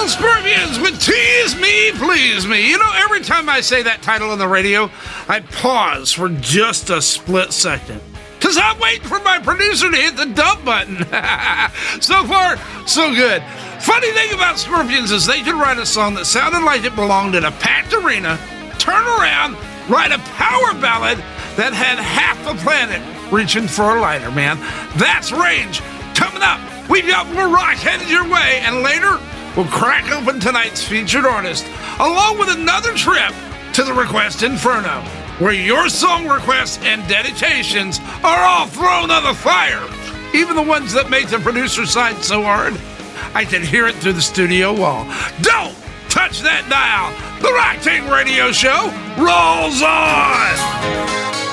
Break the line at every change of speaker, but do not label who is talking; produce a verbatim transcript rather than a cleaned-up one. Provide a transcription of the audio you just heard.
Scorpions with Tease Me, Please Me. You know, every time I say that title on the radio, I pause for just a split second. Because I'm waiting for my producer to hit the dump button. So far, so good. Funny thing about Scorpions is they could write a song that sounded like it belonged in a packed arena, turn around, write a power ballad that had half the planet reaching for a lighter, man. That's range. Coming up, we've got more rock headed your way, and later, we'll crack open tonight's featured artist, along with another trip to the Request Inferno, where your song requests and dedications are all thrown on the fire. Even the ones that make the producer side so hard, I can hear it through the studio wall. Don't touch that dial. The Rock Tank Radio Show rolls on.